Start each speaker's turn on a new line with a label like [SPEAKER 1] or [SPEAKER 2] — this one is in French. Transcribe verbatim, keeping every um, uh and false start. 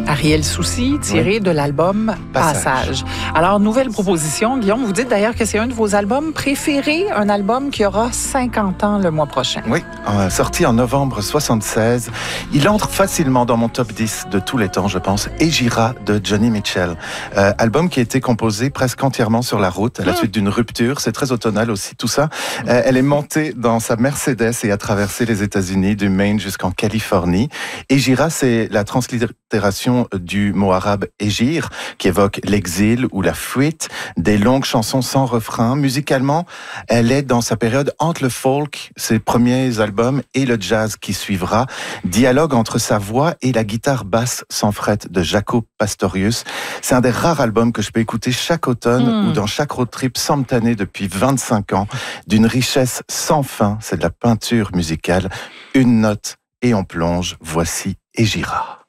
[SPEAKER 1] Ariel Soucy, tiré oui. de l'album Passage. Passage. Alors, nouvelle proposition. Guillaume, vous dites d'ailleurs que c'est un de vos albums préférés, un album qui aura cinquante ans le mois prochain.
[SPEAKER 2] Oui, euh, sorti en novembre soixante-seize. Il entre facilement dans mon top dix de tous les temps, je pense. Egira de Joni Mitchell. Euh, album qui a été composé presque entièrement sur la route à la mmh. suite d'une rupture. C'est très automnal aussi, tout ça. Euh, elle est montée dans sa Mercedes et a traversé les États-Unis, du Maine jusqu'en Californie. Egira, c'est la translittération du mot arabe Égir, qui évoque l'exil ou la fuite, des longues chansons sans refrain. Musicalement, elle est dans sa période entre le folk, ses premiers albums, et le jazz qui suivra. Dialogue entre sa voix et la guitare basse sans fret de Jaco Pastorius. C'est un des rares albums que je peux écouter chaque automne mmh. ou dans chaque road trip sans me tanner depuis vingt-cinq ans. D'une richesse sans fin, c'est de la peinture musicale. Une note et on plonge. Voici Egira.